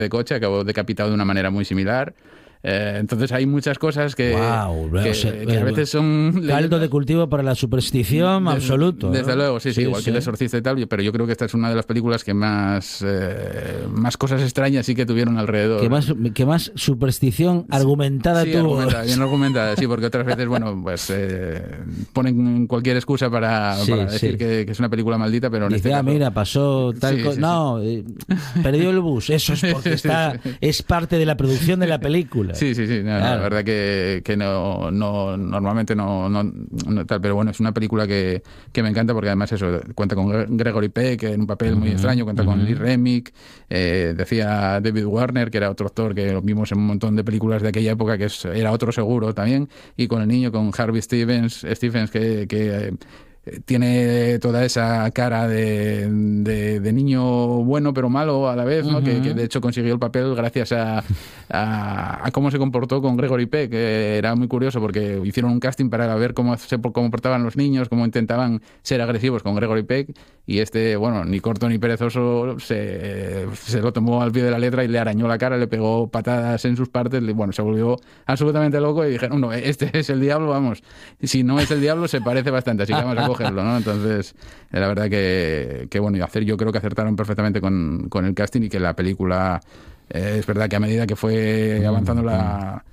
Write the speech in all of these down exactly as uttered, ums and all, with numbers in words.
de coche, acabó decapitado de una manera muy similar. Eh, entonces hay muchas cosas que, wow, que, o sea, que a veces son caldo leyendas. de cultivo para la superstición Desde, absoluto. Desde ¿no? luego, sí, sí, sí, igual sí. que El Exorcista y tal, pero yo creo que esta es una de las películas que más eh, más cosas extrañas sí que tuvieron alrededor. Que más, que más superstición argumentada sí, tuvo. Argumentada, bien argumentada, sí, porque otras veces, bueno, pues eh, ponen cualquier excusa para, sí, para decir sí. que, que es una película maldita, pero en Dice, este ah, caso... mira, pasó tal sí, cosa. sí, no, sí. Eh, perdió el bus. Eso es porque está, sí, sí. es parte de la producción de la película. Sí, sí, sí. No, claro. La verdad que, que no, no, normalmente no, no, no tal, pero bueno, es una película que, que me encanta porque además eso cuenta con Gregory Peck en un papel uh-huh, muy extraño, cuenta uh-huh. con Lee Remick, eh, decía David Warner, que era otro actor que lo vimos en un montón de películas de aquella época, que es, era otro seguro también, y con el niño, con Harvey Stevens, Stephens, que... que eh, tiene toda esa cara de, de, de niño bueno pero malo a la vez, ¿no? Uh-huh. que, que de hecho consiguió el papel gracias a, a, a cómo se comportó con Gregory Peck, que era muy curioso porque hicieron un casting para ver cómo se comportaban los niños, cómo intentaban ser agresivos con Gregory Peck, y este, bueno, ni corto ni perezoso, se, se lo tomó al pie de la letra y le arañó la cara, le pegó patadas en sus partes, y bueno, se volvió absolutamente loco y dijeron, no, este es el diablo, vamos, si no es el diablo se parece bastante, así que vamos a cogerlo, ¿no? Entonces, la verdad que, que bueno, y hacer, yo creo que acertaron perfectamente con, con el casting, y que la película, eh, es verdad que a medida que fue avanzando la,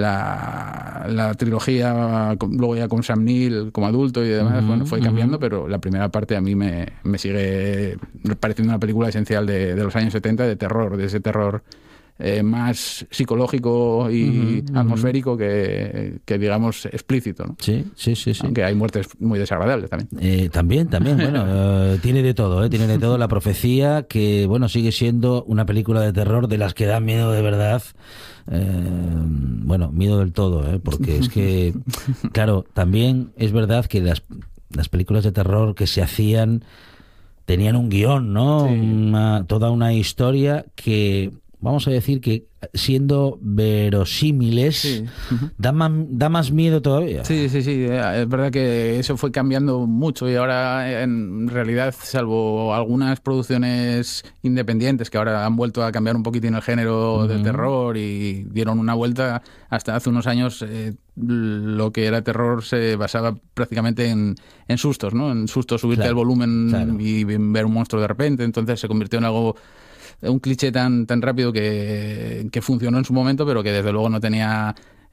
la, la trilogía, luego ya con Sam Neill como adulto y demás, uh-huh, bueno, fue cambiando, uh-huh. pero la primera parte a mí me, me sigue pareciendo una película esencial de, de los años setenta, de terror, de ese terror Eh, más psicológico y uh-huh, atmosférico uh-huh. que, que, digamos, explícito, ¿no? Sí, sí, sí, sí. Aunque hay muertes muy desagradables también. Eh, también, también, bueno, eh, tiene de todo, ¿eh? Tiene de todo La Profecía, que, bueno, sigue siendo una película de terror de las que dan miedo de verdad. Eh, bueno, miedo del todo, ¿eh? Porque es que, claro, también es verdad que las, las películas de terror que se hacían tenían un guión, ¿no? Sí. Una, toda una historia que... Vamos a decir que siendo verosímiles, sí. uh-huh. da, más, da más miedo todavía. Sí, sí, sí. Es verdad que eso fue cambiando mucho y ahora en realidad, salvo algunas producciones independientes que ahora han vuelto a cambiar un poquitín el género uh-huh. del terror y dieron una vuelta, hasta hace unos años eh, lo que era terror se basaba prácticamente en, en sustos, ¿no? En sustos, subirte claro, el volumen claro. y ver un monstruo de repente. Entonces se convirtió en algo... un cliché tan tan rápido que, que funcionó en su momento, pero que desde luego no tenía,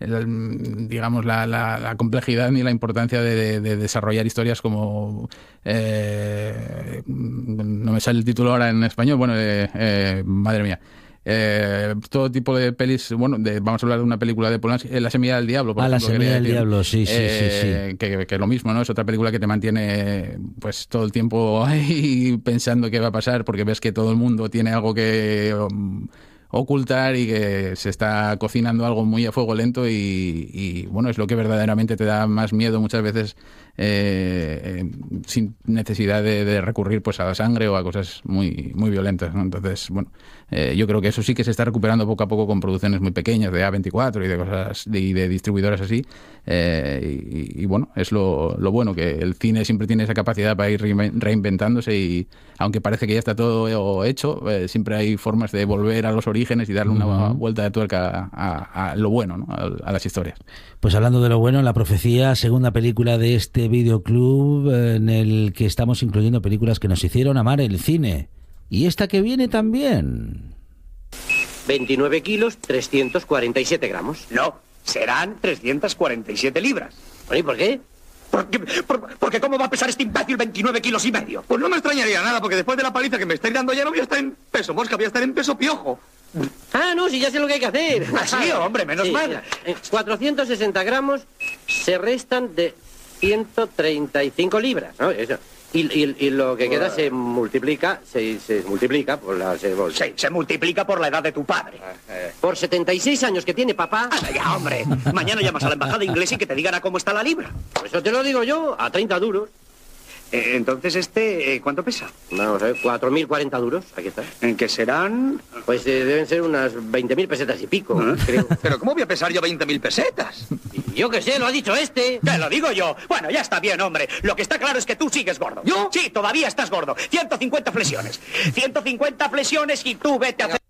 digamos, la, la, la complejidad ni la importancia de, de, de desarrollar historias como... Eh, no me sale el título ahora en español, bueno, eh, eh, madre mía. Eh, todo tipo de pelis, bueno, de, vamos a hablar de una película de Polanski, eh, La Semilla del Diablo, por ah, ejemplo. La Semilla del decir, Diablo, sí, sí, eh, sí, sí. Que, que es lo mismo, ¿no? Es otra película que te mantiene pues todo el tiempo ahí pensando qué va a pasar, porque ves que todo el mundo tiene algo que um, ocultar y que se está cocinando algo muy a fuego lento y, y bueno, es lo que verdaderamente te da más miedo muchas veces, eh, eh, sin necesidad de, de recurrir pues a la sangre o a cosas muy muy violentas, ¿no? Entonces, bueno, eh, yo creo que eso sí que se está recuperando poco a poco con producciones muy pequeñas de A veinticuatro y de cosas de, y de distribuidoras así, eh, y, y bueno, es lo, lo bueno, que el cine siempre tiene esa capacidad para ir reinventándose y aunque parece que ya está todo hecho, eh, siempre hay formas de volver a los orígenes y darle una uh-huh. vuelta de tuerca a, a, a lo bueno, ¿no? a, a las historias. Pues hablando de lo bueno, La Profecía, segunda película de este videoclub en el que estamos incluyendo películas que nos hicieron amar el cine. Y esta que viene también. veintinueve kilos, trescientos cuarenta y siete gramos. No, serán trescientas cuarenta y siete libras. ¿Y por qué? Porque, por, porque ¿cómo va a pesar este imbécil veintinueve kilos y medio? Pues no me extrañaría nada, porque después de la paliza que me estáis dando ya no voy a estar en peso mosca, voy a estar en peso piojo. Ah, no, si ya sé lo que hay que hacer. Así, hombre, menos sí, mal. Mira, cuatrocientos sesenta gramos se restan de ciento treinta y cinco libras, ¿no? Eso. Y, y, y lo que queda se multiplica, se, se multiplica por la... Se, sí, se multiplica por la edad de tu padre. Por setenta y seis años que tiene papá. ¡Anda ya, hombre! Mañana llamas a la embajada inglesa y que te digan a cómo está la libra. Pues eso te lo digo yo, a treinta duros. Eh, entonces, este, eh, ¿cuánto pesa? Vamos a ver, cuatro mil cuarenta duros, aquí está. ¿En qué serán? Pues eh, deben ser unas veinte mil pesetas y pico, ¿eh? Creo. ¿Pero cómo voy a pesar yo veinte mil pesetas? Yo qué sé, lo ha dicho este. Te lo digo yo. Bueno, ya está bien, hombre. Lo que está claro es que tú sigues gordo. ¿Yo? Sí, todavía estás gordo. ciento cincuenta flexiones. ciento cincuenta flexiones y tú vete a hacer...